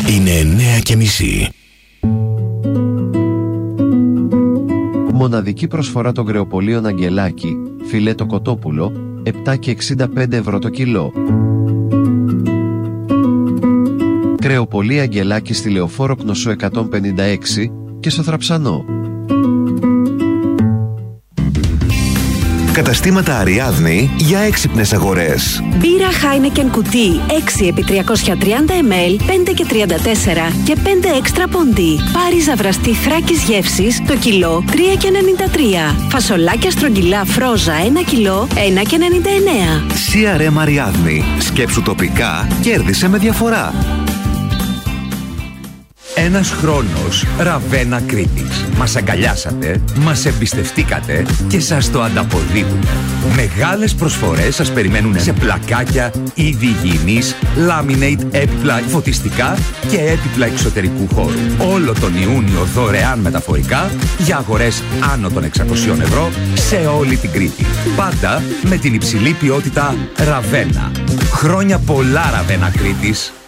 Είναι 9:30. Μοναδική προσφορά των κρεοπολίων Αγγελάκη, φιλέτο κοτόπουλο, 7,65 ευρώ το κιλό. Κρεοπολία Αγγελάκη στη Λεωφόρο Κνωσού 156 και στο Θραψανό. Καταστήματα Αριάδνη για έξυπνες αγορές. Μπύρα Heineken κουτί 6x330 ml, 5,34 και 5 έξτρα πόντι. Πάριζα βραστή Θράκης γεύσης το κιλό 3,93. Φασολάκια στρογγυλά φρόζα 1 κιλό 1,99. CRM Αριάδνη. Σκέψου τοπικά, κέρδισε με διαφορά. Ένας χρόνος Ραβένα Κρήτης. Μας αγκαλιάσατε, μας εμπιστευτήκατε και σας το ανταποδίδουμε. Μεγάλες προσφορές σας περιμένουν σε πλακάκια, είδη υγιεινής, laminate, έπιπλα φωτιστικά και έπιπλα εξωτερικού χώρου. Όλο τον Ιούνιο δωρεάν μεταφορικά για αγορές άνω των 600 ευρώ σε όλη την Κρήτη. Πάντα με την υψηλή ποιότητα Ραβένα. Χρόνια πολλά Ραβένα Κρήτης.